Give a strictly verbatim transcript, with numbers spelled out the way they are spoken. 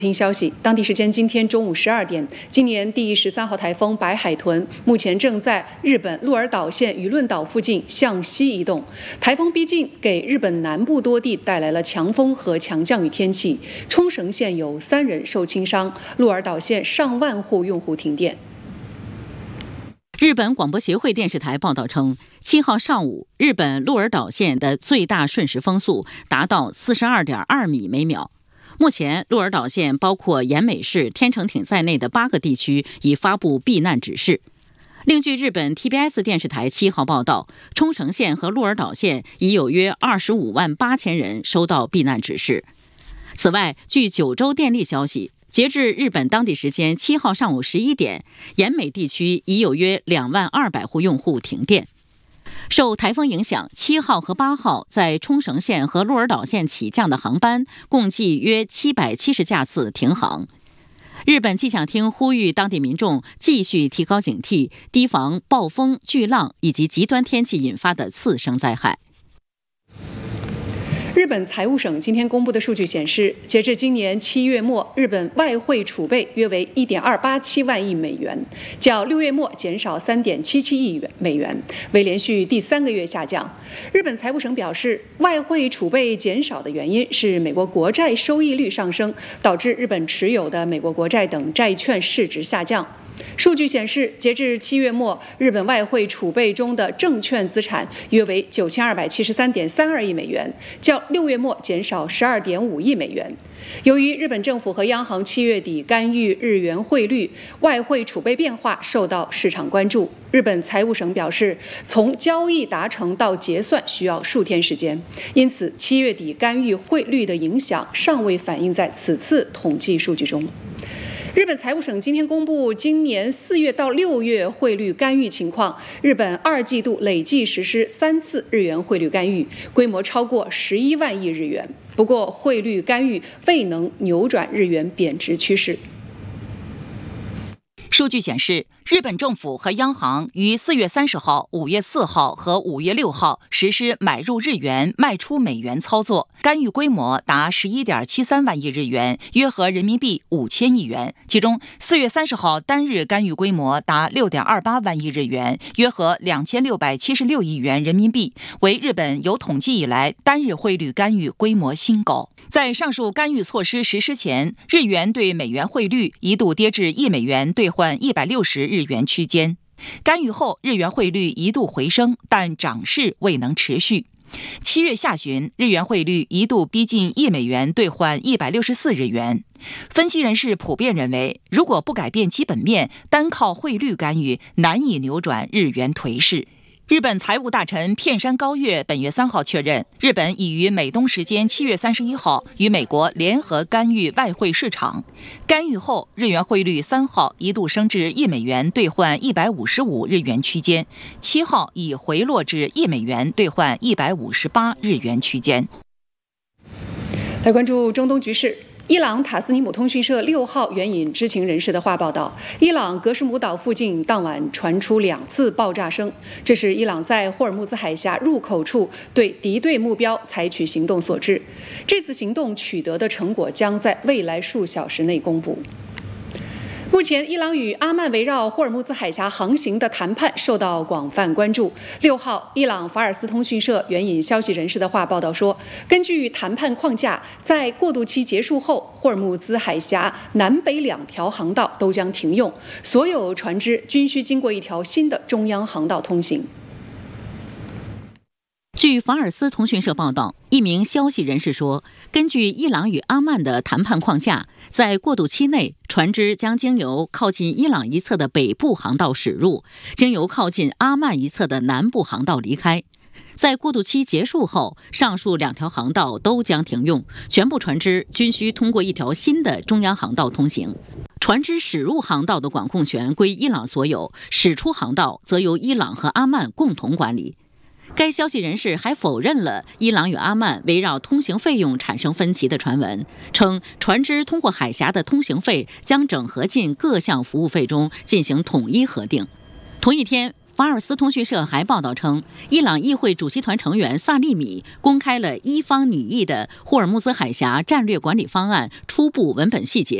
听消息，当地时间今天中午十二点，今年第十三号台风白海豚目前正在日本鹿儿岛县舆论岛附近向西移动。台风逼近，给日本南部多地带来了强风和强降雨天气。冲绳县有三人受轻伤，鹿儿岛县上万户用户停电。 日本广播协会电视台报道称，七号上午，日本鹿儿岛县的最大瞬时风速达到 四十二点二米每秒。目前，鹿儿岛县包括岩美市、天成町在内的八个地区已发布避难指示。另据日本 T B S 电视台七号报道，冲绳县和鹿儿岛县已有约二十五万八千人收到避难指示。此外，据九州电力消息，截至日本当地时间七号上午十一点，岩美地区已有约两万二百户用户停电。受台风影响，七号和八号在冲绳县和鹿儿岛县起降的航班共计约七百七十架次停航。日本气象厅呼吁当地民众继续提高警惕，提防暴风、巨浪以及极端天气引发的次生灾害。 日本财务省今天公布的数据显示，截至今年七月末，日本外汇储备约为 一点二八七万亿美元，较六月末减少 三点七七亿美元，为连续第三个月下降。日本财务省表示，外汇储备减少的原因是美国国债收益率上升，导致日本持有的美国国债等债券市值下降。数据显示，截至七月末，日本外汇储备中的证券资产约为 九千二百七十三点三二亿美元，较六月末减少 十二点五亿美元。由于日本政府和央行七月底干预日元汇率，外汇储备变化受到市场关注。日本财务省表示，从交易达成到结算需要数天时间，因此七月底干预汇率的影响尚未反映在此次统计数据中。日本财务省今天公布今年四月到六月汇率干预情况，日本二季度累计实施三次日元汇率干预，规模超过十一万亿日元。不过，汇率干预未能扭转日元贬值趋势。 数据显示，日本政府和央行于四月三十号、五月四号和五月六号实施买入日元、卖出美元操作，干预规模达 十一点七三万亿日元，约合人民币五千亿元。其中，四月三十号单日干预规模达 六点二八万亿日元，约合两千六百七十六亿元人民币，为日本有统计以来单日汇率干预规模新高。在上述干预措施实施前，日元对美元汇率一度跌至一美元兑换一百六十日元区间。干预后，日元汇率一度回升，但涨势未能持续。七月下旬，日元汇率一度逼近一美元兑换一百六十四日元。分析人士普遍认为，如果不改变基本面，单靠汇率干预难以扭转日元颓势。日本财务大臣片山高月本月三号确认，日本已于美东时间七月三十一号与美国联合干预外汇市场。干预后，日元汇率三号一度升至一美元兑换一百五十五日元区间，七号已回落至一美元兑换一百五十八日元区间。 来关注中东局势。伊朗塔斯尼姆通讯社六号援引知情人士的话报道，伊朗格什姆岛附近当晚传出两次爆炸声，这是伊朗在霍尔木兹海峡入口处对敌对目标采取行动所致。这次行动取得的成果将在未来数小时内公布。目前，伊朗与阿曼围绕霍尔木兹海峡航行的谈判受到广泛关注。六号，伊朗法尔斯通讯社援引消息人士的话报道说，根据谈判框架，在过渡期结束后，霍尔木兹海峡南北两条航道都将停用，所有船只均需经过一条新的中央航道通行。 据法尔斯通讯社报道，一名消息人士说，根据伊朗与阿曼的谈判框架，在过渡期内，船只将经由靠近伊朗一侧的北部航道驶入，经由靠近阿曼一侧的南部航道离开。在过渡期结束后，上述两条航道都将停用，全部船只均需通过一条新的中央航道通行。船只驶入航道的管控权归伊朗所有，驶出航道则由伊朗和阿曼共同管理。该消息人士还否认了伊朗与阿曼围绕通行费用产生分歧的传闻，称船只通过海峡的通行费将整合进各项服务费中进行统一核定。同一天，法法尔斯通讯社还报道称，伊朗议会主席团成员萨利米公开了伊方拟议的霍尔木兹海峡战略管理方案初步文本细节。